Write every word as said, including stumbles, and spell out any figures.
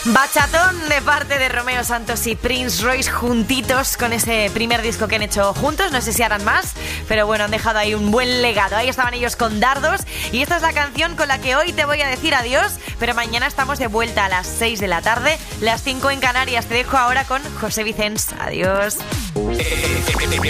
Bachatón de parte de Romeo Santos y Prince Royce juntitos con ese primer disco que han hecho juntos. No sé si harán más, pero bueno, han dejado ahí un buen legado. Ahí estaban ellos con Dardos y esta es la canción con la que hoy te voy a decir adiós, pero mañana estamos de vuelta a las seis de la tarde, las cinco en Canarias. Te dejo ahora con José Vicens. Adiós.